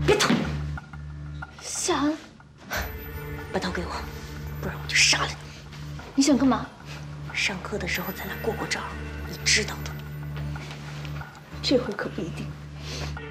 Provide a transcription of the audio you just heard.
别逃！ 夏安， 把刀给我，不然我就杀了你。 你想干嘛？ 上课的时候咱俩过过招，你知道的。 这回可不一定。